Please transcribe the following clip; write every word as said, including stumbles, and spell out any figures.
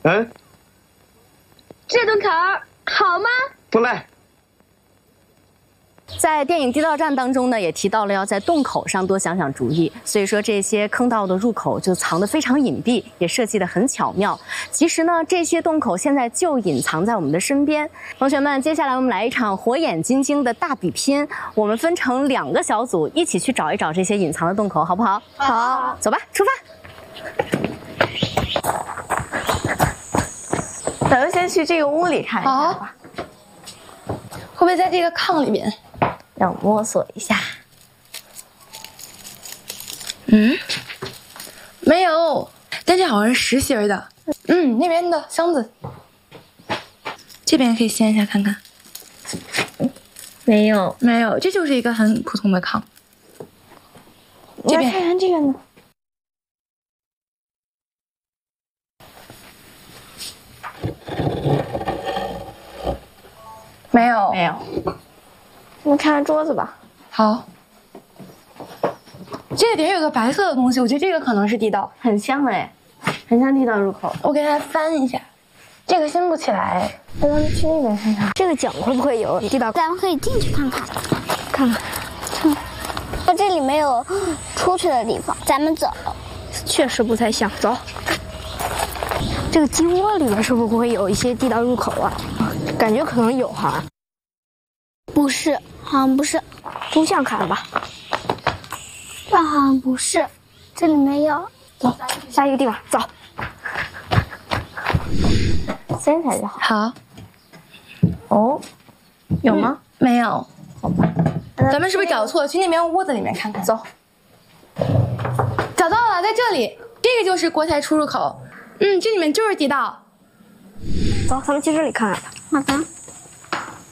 嗯， 这顿烤好吗？ 不赖。 在电影《地道战》当中呢，也提到了要在洞口上多想想主意，所以说这些坑道的入口就藏得非常隐蔽，也设计得很巧妙。其实呢，这些洞口现在就隐藏在我们的身边。同学们，接下来我们来一场火眼金睛的大比拼，我们分成两个小组，一起去找一找这些隐藏的洞口，好不好？好，走吧，出发。 咱们先去这个屋里看一下吧。 会不会在这个炕里边？ 让我摸索一下。 嗯，没有，但这好像是实心的。嗯，那边的箱子，这边可以掀一下看看。 没有， 没有，这就是一个很普通的炕。这边看看这个呢。 没有， 没有。我们看看桌子吧。 好，这里有个白色的东西，我觉得这个可能是地道， 很像哎，很像地道入口。 我给它翻一下，这个掀不起来。 那咱们去那边看看， 这个角会不会有地道？咱们可以进去看看，看看。嗯，这里没有出去的地方，咱们走。 确实不太像，走。 这个鸡窝里面是不是会有一些地道入口啊？ 感觉可能有哈。 不是，好像不是。 录像看吧。 这好像不是，这里没有。 走，下一个地方，走。 掀起来就好。 好。 哦，有吗？ 嗯、没有。好吧。咱们是不是找错了？去那边屋子里面看看。走。找到了，在这里。这个就是锅台出入口。嗯，这里面就是地道。 走，咱们去这里看看。 好的。